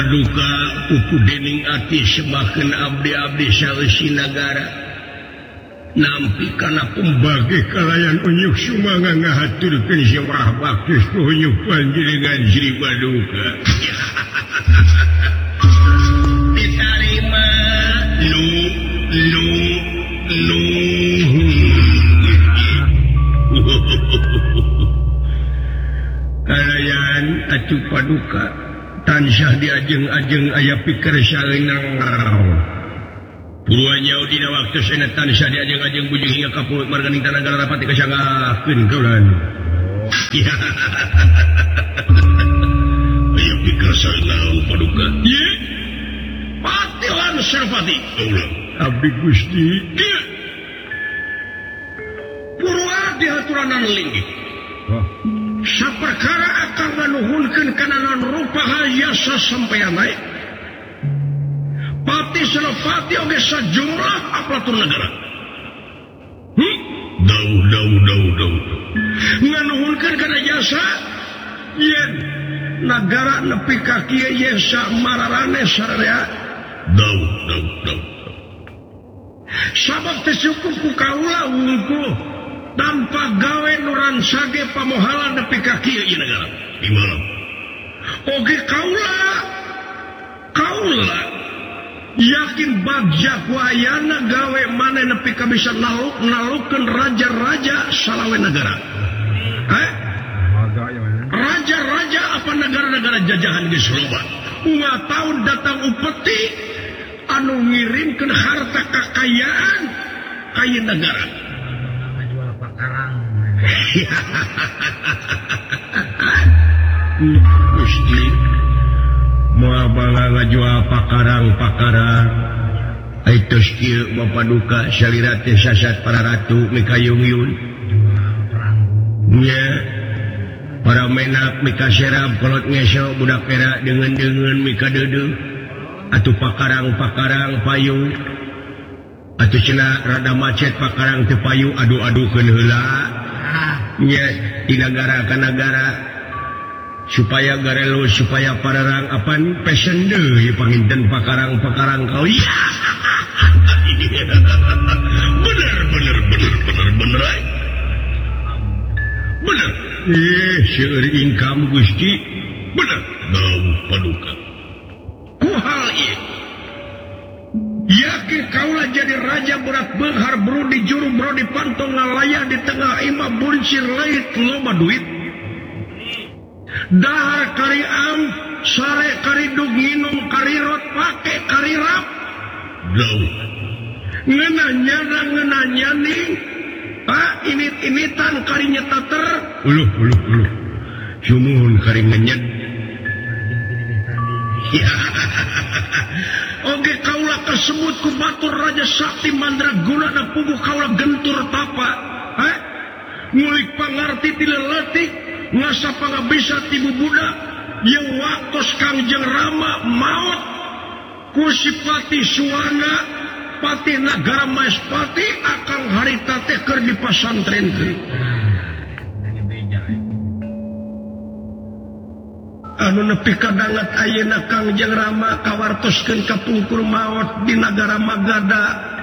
Paduka uku dening ati semakeun abdi-abdi saleusi nagara nampi kana pembagi kalayan unyuk sumanga ngahaturkeun syarah bakti unyuk panjenengan Sri Paduka. Ditarima kalayan atuh Paduka tansah diajeng-ajeng aya pikir saeunang puluhan nyawa dina waktu sana tansah diajeng-ajeng bujung hingga ka pulut marganing tanah negara rapati kasanggakeun kaulan. Aya pikir saeunang Paduka. Ye Patilan Sarpati kaulan abdi Gusti. Purwa dihaturanan linggih. Saperkara akan nganuhunkeun kana naon rupa hayasa sampeyan bae. Pati Senopati oge sajumlah aparatur negara. Dau. Nganuhunkeun kana jasa yen nagara nepi ka kieu ye samararane sararea. Dau. Sabab teu cukup ku kaula wungkul tanpa gawe nuran sage pamohala nepi ka kieu ieu negara. Di malam. Oge kaula yakin bagja kuayana gawe maneh nepi ka bisa nalukkeun raja-raja salawe negara. Raja-raja apa negara-negara jajahan geus loba. Unga taun datang upeti anu ngirimkeun harta kakayaan ka ieu negara. Gusti moal bangga ngajual pakarang aitos kieu Bapak Duka salira teh sasat para ratu mikayung-yung nya para menak mikaserab kolot ngeso budak perak dengan mikadeudeuh atuh pakarang payung atuh cenah rada macet pakarang teu payung adu-adukeun heula nya di negara ka negara supaya garelo supaya pararang apan pesen deui panginten pakarang kau ya. Bener seueur income Gusti bener dau Paduka kuhal ieu yakin kaulah jadi raja berat benghar bro di juru bro di pantong ngalaya di tengah imah buncir lait loba duit dahar kari am sare kari dug nginum kari rot pake kari rap jauh ngenanya nih init-initan kari nyetater uluh sumuhun kari ngenyet oge kaulah kesebut ku batur raja sakti mandraguna na puguh kaulah gentur tapa ngulik pangarti tileletik ngasa pangabisa tibu budak yang waktos Kangjeng Rama maut kusipati suwana pati nagara Maespati akang harita teh keur dipasantrenkeun anu nepi ka dangat ayeuna Kangjeng Rama kawartoskeun kapungkur maot di nagara Magadha